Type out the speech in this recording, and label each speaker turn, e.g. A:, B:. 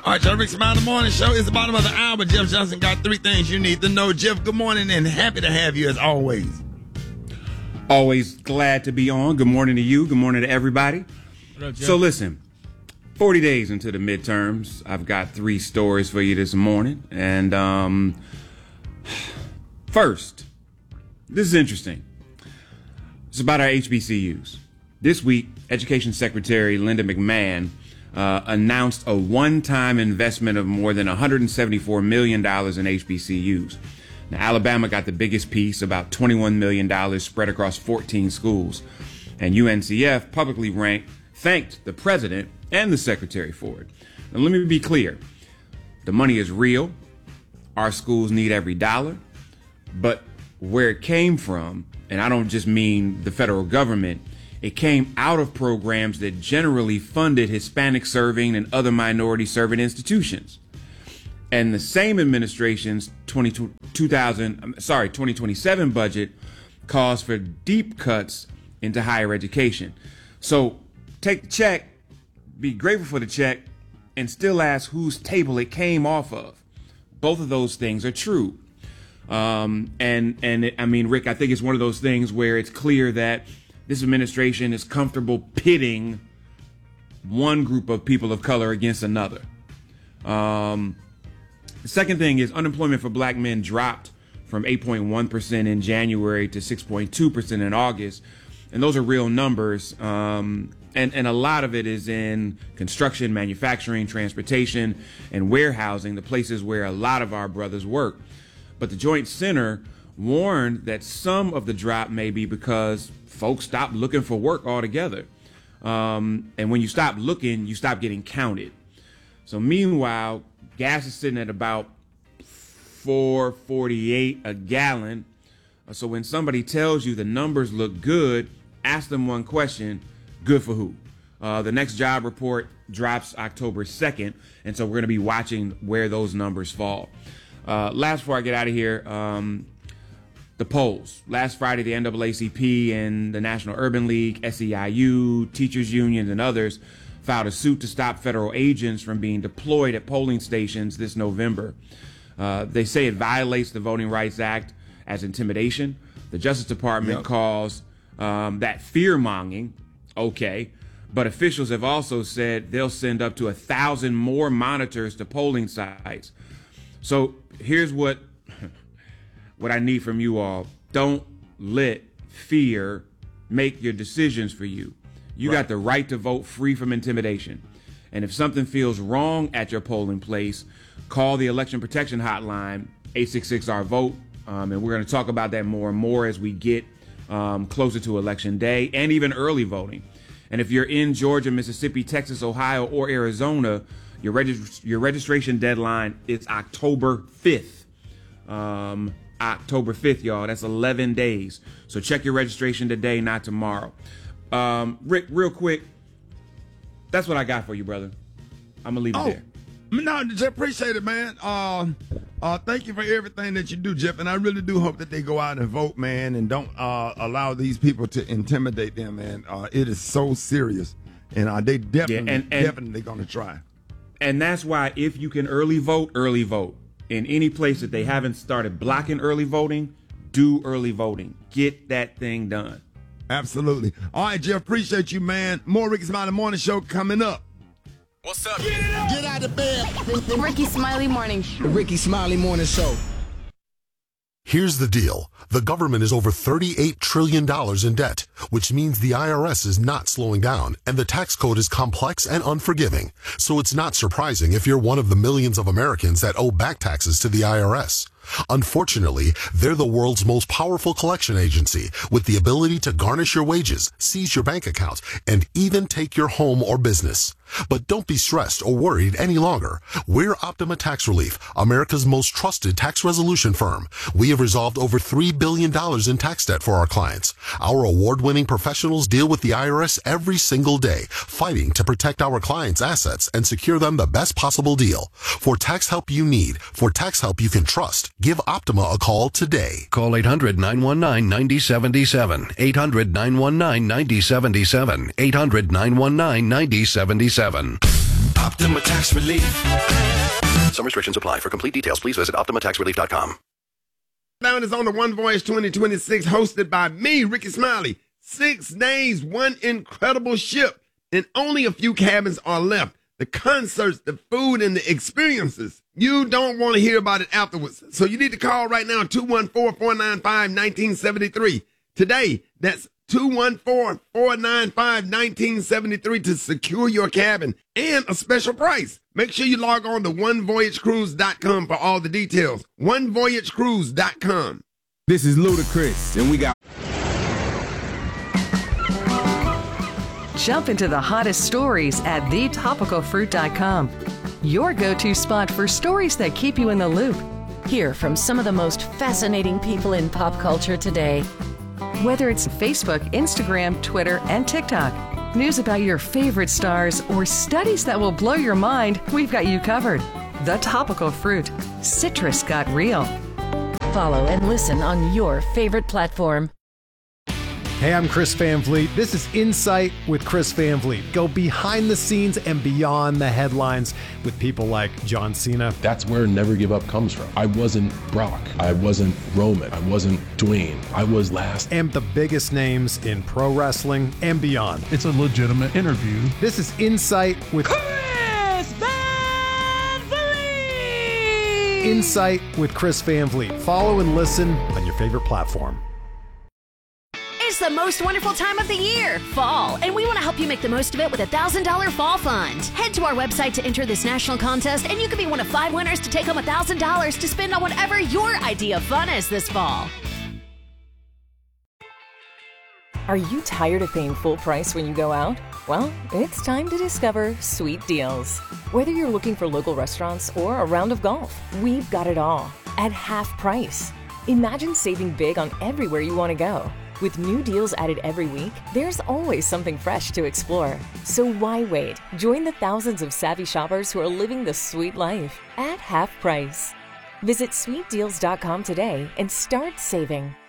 A: All right, y'all, Rick Smiley Morning Show. It's the bottom of the hour. Jeff Johnson got 3 things you need to know. Jeff, good morning and happy to have you as always.
B: Always glad to be on. Good morning to you. Good morning to everybody.
A: What up, Jeff?
B: So listen, 40 days into the midterms, I've got 3 stories for you this morning. And first, this is interesting. It's about our HBCUs. This week, Education Secretary Linda McMahon announced a one-time investment of more than $174 million in HBCUs. Now, Alabama got the biggest piece, about $21 million spread across 14 schools. And UNCF publicly thanked the president and the secretary for it. Now, let me be clear. The money is real. Our schools need every dollar. But where it came from, and I don't just mean the federal government, it came out of programs that generally funded Hispanic serving and other minority serving institutions. And the same administration's 2027 budget calls for deep cuts into higher education. So take the check, be grateful for the check, and still ask whose table it came off of. Both of those things are true. I mean, Rick, I think it's one of those things where it's clear that this administration is comfortable pitting one group of people of color against another. The second thing is unemployment for black men dropped from 8.1% in January to 6.2% in August. And those are real numbers. And a lot of it is in construction, manufacturing, transportation, and warehousing, the places where a lot of our brothers work. But the Joint Center warned that some of the drop may be because folks stopped looking for work altogether. And when you stop looking, you stop getting counted. So meanwhile, gas is sitting at about $4.48 a gallon. So when somebody tells you the numbers look good, ask them one question: good for who? The next job report drops October 2nd. And so we're going to be watching where those numbers fall. Last, before I get out of here, the polls. Last Friday, the NAACP and the National Urban League, SEIU, teachers unions, and others filed a suit to stop federal agents from being deployed at polling stations this November. They say it violates the Voting Rights Act as intimidation. The Justice Department calls that fear-mongering. Okay. But officials have also said they'll send up to 1,000 more monitors to polling sites. So here's what I need from you all. Don't let fear make your decisions for you. You got the right to vote free from intimidation. And if something feels wrong at your polling place, call the Election Protection Hotline, 866-RVOTE. And we're going to talk about that more and more as we get closer to Election Day and even early voting. And if you're in Georgia, Mississippi, Texas, Ohio, or Arizona, your registration deadline is October 5th. October 5th, y'all. That's 11 days. So check your registration today, not tomorrow. Rick, real quick, that's what I got for you, brother. I'm going to leave it there.
A: No, Jeff, appreciate it, man. Thank you for everything that you do, Jeff. And I really do hope that they go out and vote, man, and don't allow these people to intimidate them, man. It is so serious. And they definitely going to try.
B: And that's why if you can early vote. In any place that they haven't started blocking early voting, do early voting. Get that thing done.
A: Absolutely. All right, Jeff, appreciate you, man. More Ricky Smiley Morning Show coming up.
C: What's up?
A: Get out of bed.
D: The Ricky Smiley Morning Show.
E: The Ricky Smiley Morning Show.
F: Here's the deal. The government is over $38 trillion in debt, which means the IRS is not slowing down, and the tax code is complex and unforgiving. So it's not surprising if you're one of the millions of Americans that owe back taxes to the IRS. Unfortunately, they're the world's most powerful collection agency with the ability to garnish your wages, seize your bank account, and even take your home or business. But don't be stressed or worried any longer. We're Optima Tax Relief, America's most trusted tax resolution firm. We have resolved over $3 billion in tax debt for our clients. Our award-winning professionals deal with the IRS every single day, fighting to protect our clients' assets and secure them the best possible deal. For tax help you need, for tax help you can trust, give Optima a call today.
G: Call 800-919-9077. 800-919-9077. 800-919-9077.
C: Optima Tax Relief.
E: Some restrictions apply. For complete details, please visit OptimaTaxRelief.com.
A: Down is on the One Voyage 2026, hosted by me, Ricky Smiley. 6 days, one incredible ship, and only a few cabins are left. The concerts, the food, and the experiences. You don't want to hear about it afterwards. So you need to call right now, 214-495-1973. Today, that's 214-495-1973 to secure your cabin and a special price. Make sure you log on to onevoyagecruise.com for all the details. onevoyagecruise.com.
B: This is Ludacris, and we got...
G: Jump into the hottest stories at thetopicalfruit.com. Your go-to spot for stories that keep you in the loop.
H: Hear from some of the most fascinating people in pop culture today.
G: Whether it's Facebook, Instagram, Twitter, and TikTok, news about your favorite stars, or studies that will blow your mind, we've got you covered. The Topical Fruit. Citrus got real.
H: Follow and listen on your favorite platform.
I: Hey, I'm Chris Van Vliet. This is Insight with Chris Van Vliet. Go behind the scenes and beyond the headlines with people like John Cena.
J: That's where Never Give Up comes from. I wasn't Brock. I wasn't Roman. I wasn't Dwayne. I was last.
I: And the biggest names in pro wrestling and beyond.
K: It's a legitimate interview.
I: This is Insight with
L: Chris Van Vliet.
I: Insight with Chris Van Vliet. Follow and listen on your favorite platform.
M: It's the most wonderful time of the year, fall, and we want to help you make the most of it with a $1,000 fall fund. Head to our website to enter this national contest, and you could be one of 5 winners to take home $1,000 to spend on whatever your idea of fun is this fall.
N: Are you tired of paying full price when you go out? Well, it's time to discover Sweet Deals. Whether you're looking for local restaurants or a round of golf, we've got it all at half price. Imagine saving big on everywhere you want to go. With new deals added every week, there's always something fresh to explore. So why wait? Join the thousands of savvy shoppers who are living the sweet life at half price. Visit sweetdeals.com today and start saving.